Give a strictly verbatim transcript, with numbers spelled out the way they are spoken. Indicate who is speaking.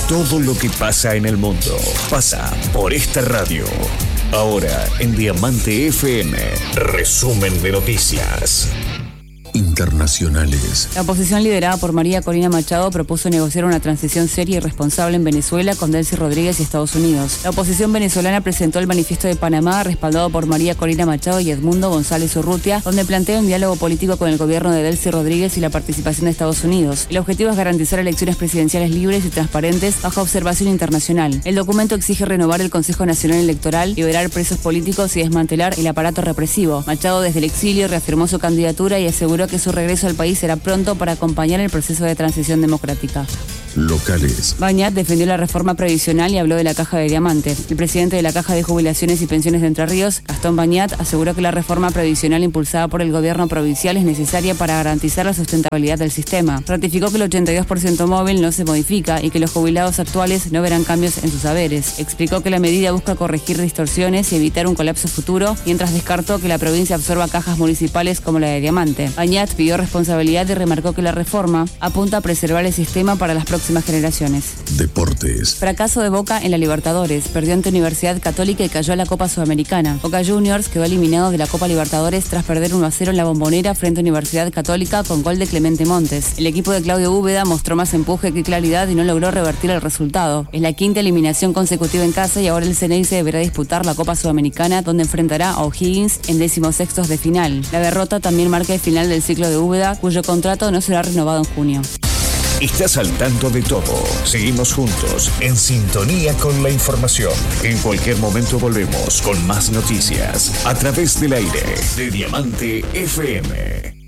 Speaker 1: Todo lo que pasa en el mundo pasa por esta radio. Ahora en Diamante F M, resumen de noticias internacionales.
Speaker 2: La oposición liderada por María Corina Machado propuso negociar una transición seria y responsable en Venezuela con Delcy Rodríguez y Estados Unidos. La oposición venezolana presentó el Manifiesto de Panamá, respaldado por María Corina Machado y Edmundo González Urrutia, donde plantea un diálogo político con el gobierno de Delcy Rodríguez y la participación de Estados Unidos. El objetivo es garantizar elecciones presidenciales libres y transparentes bajo observación internacional. El documento exige renovar el Consejo Nacional Electoral, liberar presos políticos y desmantelar el aparato represivo. Machado, desde el exilio, reafirmó su candidatura y aseguró que su regreso al país será pronto para acompañar el proceso de transición democrática.
Speaker 1: Locales.
Speaker 2: Bañat defendió la reforma previsional y habló de la Caja de Diamante. El presidente de la Caja de Jubilaciones y Pensiones de Entre Ríos, Gastón Bañat, aseguró que la reforma previsional impulsada por el gobierno provincial es necesaria para garantizar la sustentabilidad del sistema. Ratificó que el ochenta y dos por ciento móvil no se modifica y que los jubilados actuales no verán cambios en sus saberes. Explicó que la medida busca corregir distorsiones y evitar un colapso futuro, mientras descartó que la provincia absorba cajas municipales como la de Diamante. Bañat pidió responsabilidad y remarcó que la reforma apunta a preservar el sistema para las próximas generaciones.
Speaker 1: Deportes.
Speaker 2: Fracaso de Boca en la Libertadores. Perdió ante Universidad Católica y cayó a la Copa Sudamericana. Boca Juniors quedó eliminado de la Copa Libertadores tras perder uno a cero en la Bombonera frente a Universidad Católica con gol de Clemente Montes. El equipo de Claudio Úbeda mostró más empuje que claridad y no logró revertir el resultado. Es la quinta eliminación consecutiva en casa y ahora el Ceneice deberá disputar la Copa Sudamericana, donde enfrentará a O'Higgins en decimosextos de final. La derrota también marca el final del ciclo de Úbeda, cuyo contrato no será renovado en junio.
Speaker 1: Estás al tanto de todo. Seguimos juntos, en sintonía con la información. En cualquier momento volvemos con más noticias a través del aire de Diamante F M.